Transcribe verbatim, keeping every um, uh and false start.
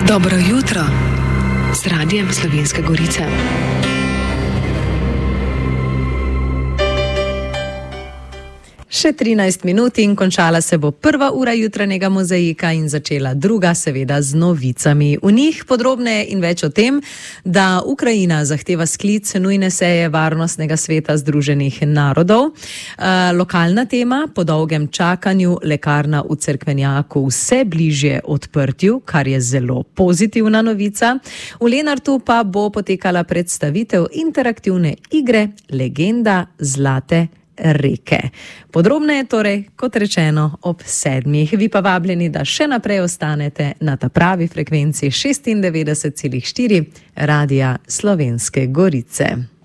Dobro jutro z Radijem Slovenske Gorice. Še trinajst minut in končala se bo prva ura jutranjega mozaika in začela druga, seveda z novicami. V njih podrobneje in več o tem, da Ukrajina zahteva sklic nujne seje Varnostnega sveta Združenih narodov. E, lokalna tema, po dolgem čakanju lekarna v Cerkvenjaku vse bližje odprtju, kar je zelo pozitivna novica. V Lenartu pa bo potekala predstavitev interaktivne igre Legenda Zlate reke. Podrobneje torej, kot rečeno, ob sedmih. Vi pa vabljeni, da še naprej ostanete na ta pravi frekvenci šestindevetdeset celih štiri Radija Slovenske Gorice.